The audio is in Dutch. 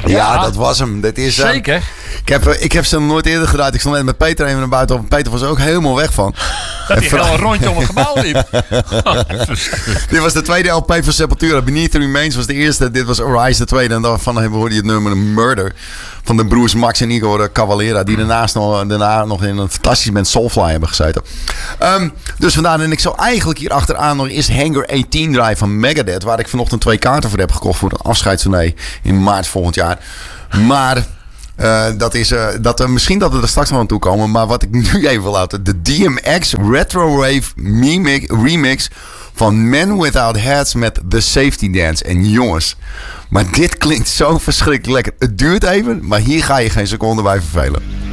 Ja, dat was hem. Dat is, zeker. Ik heb ze nog nooit eerder gedaan. Ik stond net met Peter even naar buiten op. Peter was er ook helemaal weg van. Dat hij gewoon een rondje om het gebouw liep. Dit was de tweede LP van Sepultura. Beneath the Remains was de eerste. Dit was Arise de tweede. En daarvan hoorde je het nummer Murder. Van de broers Max en Igor Cavalera. Die daarna nog in een fantastisch band Soulfly hebben gezeten. Dus vandaar. En ik zou eigenlijk hier achteraan nog eerst Hangar 18 draaien van Megadeth. Waar ik vanochtend 2 kaarten voor heb gekocht. Voor een afscheidstournee in maart volgend jaar. Maar... misschien dat we er straks nog aan toe komen. Maar wat ik nu even wil laten. De DMX Retro Rave remix van Men Without Hats met The Safety Dance. En jongens, maar dit klinkt zo verschrikkelijk lekker. Het duurt even, maar hier ga je geen seconde bij vervelen.